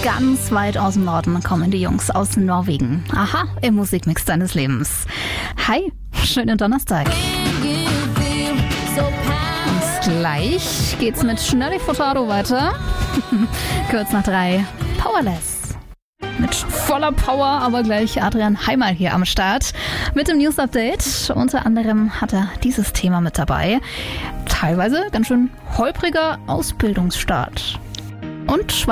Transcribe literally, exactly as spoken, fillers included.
Ganz weit aus dem Norden kommen die Jungs aus Norwegen. Aha, im Musikmix deines Lebens. Hi, schönen Donnerstag. Und gleich geht's mit Schnelli Furtado weiter. Kurz nach drei, Powerless. Mit voller Power, aber gleich Adrian Heimal hier am Start mit dem News Update. Unter anderem hat er dieses Thema mit dabei. Teilweise ganz schön holpriger Ausbildungsstart. Und